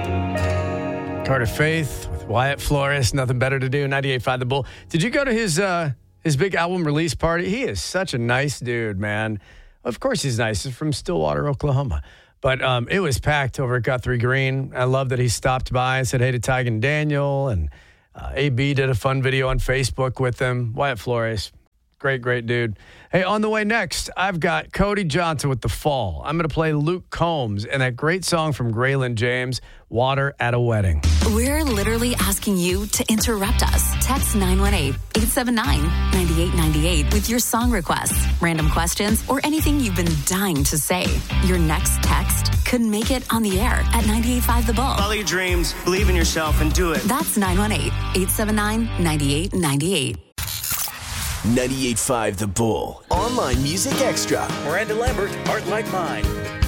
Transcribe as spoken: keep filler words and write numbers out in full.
Carter Faith with Wyatt Flores. Nothing better to do. ninety-eight point five The Bull. Did you go to his uh, his big album release party? He is such a nice dude, man. Of course he's nice. He's from Stillwater, Oklahoma. But um, it was packed over at Guthrie Green. I love that he stopped by and said hey to Tig and Daniel. And uh, A B did a fun video on Facebook with them. Wyatt Flores. Great, great dude. Hey, on the way next, I've got Cody Johnson with The Fall. I'm going to play Luke Combs and that great song from Graylin James, Water at a Wedding. We're literally asking you to interrupt us. Text nine one eight, eight seven nine, nine eight nine eight with your song requests, random questions, or anything you've been dying to say. Your next text could make it on the air at ninety-eight point five The Bull. Follow your dreams, believe in yourself, and do it. That's nine one eight, eight seven nine, nine eight nine eight. ninety-eight point five The Bull. Online Music Extra. Miranda Lambert, Heart Like Mine.